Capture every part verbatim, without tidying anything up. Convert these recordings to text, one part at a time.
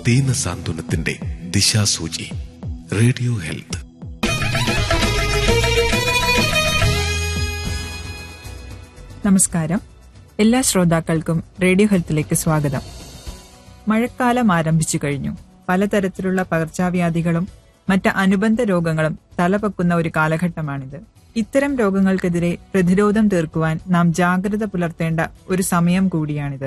ദീനസാന്ത്വനത്തിന്റെ ദിശാസൂചി. Radio health. നമസ്കാരം. എല്ലാ ശ്രോതാക്കൾക്കും റേഡിയോ ഹെൽത്തിലേക്ക് സ്വാഗതം. മഴക്കാലം ആരംഭിച്ചു കഴിഞ്ഞു. പലതരത്തിലുള്ള പകർച്ചവ്യാധികളും മറ്റ് അനുബന്ധ രോഗങ്ങളും തലപൊക്കുന്ന ഒരു കാലഘട്ടമാണിത്. ഇത്തരം രോഗങ്ങൾക്കെതിരെ പ്രതിരോധം തീർക്കുവാൻ നാം ജാഗ്രത പുലർത്തേണ്ട ഒരു സമയം കൂടിയാണിത്.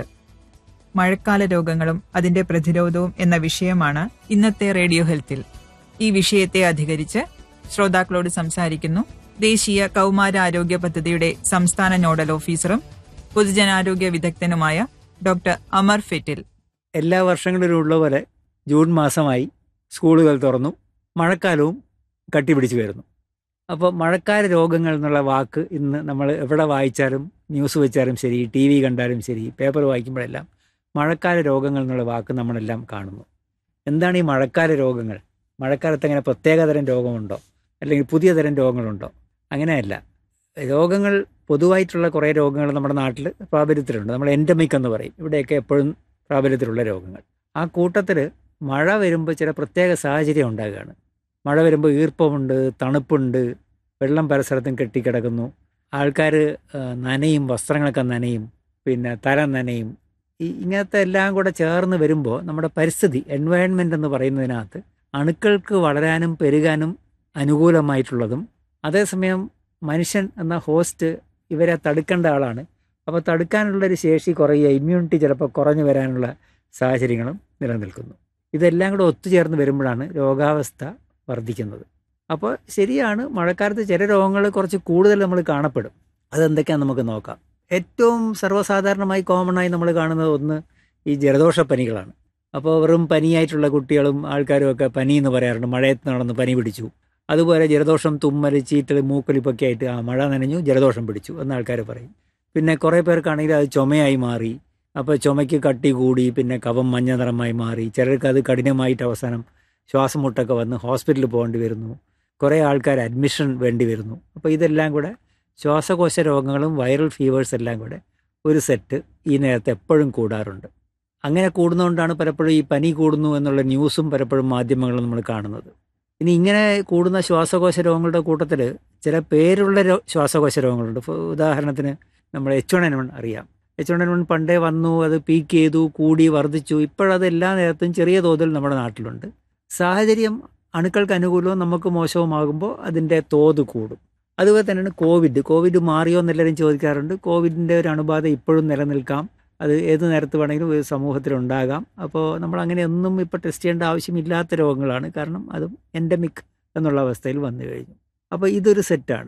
മഴക്കാല രോഗങ്ങളും അതിന്റെ പ്രതിരോധവും എന്ന വിഷയമാണ് ഇന്നത്തെ റേഡിയോ ഹെൽത്തിൽ. ഈ വിഷയത്തെ അധികരിച്ച് ശ്രോതാക്കളോട് സംസാരിക്കുന്നു ദേശീയ കൗമാരാരോഗ്യ പദ്ധതിയുടെ സംസ്ഥാന നോഡൽ ഓഫീസറും പൊതുജനാരോഗ്യ വിദഗ്ധനുമായ ഡോക്ടർ അമർ ഫെറ്റിൽ. എല്ലാ വർഷങ്ങളിലും ഉള്ള പോലെ ജൂൺ മാസമായി, സ്കൂളുകൾ തുറന്നു, മഴക്കാലവും കട്ടിപിടിച്ച് വരുന്നു. അപ്പോൾ മഴക്കാല രോഗങ്ങൾ എന്നുള്ള വാക്ക് ഇന്ന് നമ്മൾ എവിടെ വായിച്ചാലും, ന്യൂസ് വെച്ചാലും ശരി, ടി വി കണ്ടാലും ശരി, പേപ്പർ വായിക്കുമ്പോഴെല്ലാം മഴക്കാല രോഗങ്ങൾ എന്നുള്ള വാക്ക് നമ്മളെല്ലാം കാണുന്നു. എന്താണ് ഈ മഴക്കാല രോഗങ്ങൾ? മഴക്കാലത്ത് അങ്ങനെ പ്രത്യേകതരം രോഗമുണ്ടോ, അല്ലെങ്കിൽ പുതിയ തരം രോഗങ്ങളുണ്ടോ? അങ്ങനെയല്ല. രോഗങ്ങൾ പൊതുവായിട്ടുള്ള കുറേ രോഗങ്ങൾ നമ്മുടെ നാട്ടിൽ പ്രാബല്യത്തിലുണ്ട്. നമ്മൾ എൻഡമിക് എന്ന് പറയും. ഇവിടെയൊക്കെ എപ്പോഴും പ്രാബല്യത്തിലുള്ള രോഗങ്ങൾ. ആ കൂട്ടത്തിൽ മഴ വരുമ്പോൾ ചില പ്രത്യേക സാഹചര്യം ഉണ്ടാകുകയാണ്. മഴ വരുമ്പോൾ ഈർപ്പമുണ്ട്, തണുപ്പുണ്ട്, വെള്ളം പല സ്ഥലത്തും കെട്ടിക്കിടക്കുന്നു, ആൾക്കാർ നനയും, വസ്ത്രങ്ങളൊക്കെ നനയും, പിന്നെ തല നനയും. ഈ ഇങ്ങനത്തെ എല്ലാം കൂടെ ചേർന്ന് വരുമ്പോൾ നമ്മുടെ പരിസ്ഥിതി, എൻവയൺമെൻ്റ് എന്ന് പറയുന്നതിനകത്ത് അണുക്കൾക്ക് വളരാനും പെരുകാനും അനുകൂലമായിട്ടുള്ളതും, അതേസമയം മനുഷ്യൻ എന്ന ഹോസ്റ്റ് ഇവരെ തടുക്കേണ്ട ആളാണ്. അപ്പോൾ തടുക്കാനുള്ളൊരു ശേഷി കുറയുക, ഇമ്മ്യൂണിറ്റി ചിലപ്പോൾ കുറഞ്ഞു വരാനുള്ള സാഹചര്യങ്ങളും നിലനിൽക്കുന്നു. ഇതെല്ലാം കൂടെ ഒത്തുചേർന്ന് വരുമ്പോഴാണ് രോഗാവസ്ഥ വർദ്ധിക്കുന്നത്. അപ്പോൾ ശരിയാണ്, മഴക്കാലത്ത് ചില രോഗങ്ങൾ കുറച്ച് കൂടുതൽ നമ്മൾ കാണപ്പെടും. അതെന്തൊക്കെയാണെന്ന് നമുക്ക് നോക്കാം. ഏറ്റവും സർവ്വസാധാരണമായി കോമണായി നമ്മൾ കാണുന്നത് ഒന്ന് ഈ ജലദോഷപ്പനികളാണ്. അപ്പോൾ വെറും പനിയായിട്ടുള്ള കുട്ടികളും ആൾക്കാരും ഒക്കെ പനി എന്ന് പറയാറുണ്ട്. മഴയത്ത് നടന്ന് പനി പിടിച്ചു. അതുപോലെ ജലദോഷം, തുമ്മൽ, ചീറ്റൽ, മൂക്കൊലിപ്പൊക്കെ ആയിട്ട് ആ മഴ നനഞ്ഞു ജലദോഷം പിടിച്ചു എന്ന് ആൾക്കാർ പറയും. പിന്നെ കുറേ പേർക്കാണെങ്കിൽ അത് ചുമയായി മാറി. അപ്പോൾ ചുമയ്ക്ക് കട്ടി കൂടി, പിന്നെ കഫം മഞ്ഞ നിറമായി മാറി. ചിലർക്ക് അത് കഠിനമായിട്ട് അവസാനം ശ്വാസം മുട്ടൊക്കെ വന്ന് ഹോസ്പിറ്റലിൽ പോകേണ്ടി വരുന്നു. കുറേ ആൾക്കാർ അഡ്മിഷൻ വേണ്ടി വരുന്നു. അപ്പോൾ ഇതെല്ലാം കൂടെ ശ്വാസകോശ രോഗങ്ങളും വൈറൽ ഫീവേഴ്സ് എല്ലാം കൂടെ ഒരു സെറ്റ് ഈ നേരത്തെ എപ്പോഴും കൂടാറുണ്ട്. അങ്ങനെ കൂടുന്നതുകൊണ്ടാണ് പലപ്പോഴും ഈ പനി കൂടുന്നു എന്നുള്ള ന്യൂസും പലപ്പോഴും മാധ്യമങ്ങളും നമ്മൾ കാണുന്നത്. ഇനി ഇങ്ങനെ കൂടുന്ന ശ്വാസകോശ രോഗങ്ങളുടെ കൂട്ടത്തിൽ ചില പേരുള്ള രോ ശ്വാസകോശ രോഗങ്ങളുണ്ട്. ഉദാഹരണത്തിന് നമ്മൾ എച്ച് വൺ എൻ വൺ അറിയാം. എച്ച് വൺ എൻ വൺ പണ്ടേ വന്നു, അത് പീക്ക് ചെയ്തു, കൂടി, വർദ്ധിച്ചു. ഇപ്പോഴത് എല്ലാ നേരത്തും ചെറിയ തോതിൽ നമ്മുടെ നാട്ടിലുണ്ട്. സാഹചര്യം അണുക്കൾക്ക് അനുകൂലവും നമുക്ക് മോശവുമാകുമ്പോൾ അതിൻ്റെ തോത് കൂടും. അതുപോലെ തന്നെയാണ് കോവിഡ്. കോവിഡ് മാറിയോ എന്നെല്ലാവരും ചോദിക്കാറുണ്ട്. കോവിഡിൻ്റെ ഒരു അണുബാധ ഇപ്പോഴും നിലനിൽക്കാം. അത് ഏത് നേരത്ത് വേണമെങ്കിലും ഒരു സമൂഹത്തിലുണ്ടാകാം. അപ്പോൾ നമ്മൾ അങ്ങനെയൊന്നും ഇപ്പോൾ ടെസ്റ്റ് ചെയ്യേണ്ട ആവശ്യമില്ലാത്ത രോഗങ്ങളാണ്. കാരണം അതും എൻഡമിക് എന്നുള്ള അവസ്ഥയിൽ വന്നു കഴിഞ്ഞു. അപ്പോൾ ഇതൊരു സെറ്റാണ്.